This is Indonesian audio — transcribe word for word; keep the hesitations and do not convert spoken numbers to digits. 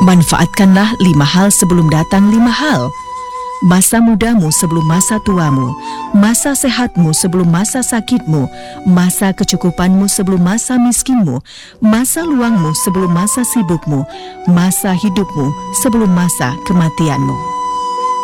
Manfaatkanlah lima hal sebelum datang lima hal. Masa mudamu sebelum masa tuamu, masa sehatmu sebelum masa sakitmu, masa kecukupanmu sebelum masa miskinmu, masa luangmu sebelum masa sibukmu, masa hidupmu sebelum masa kematianmu.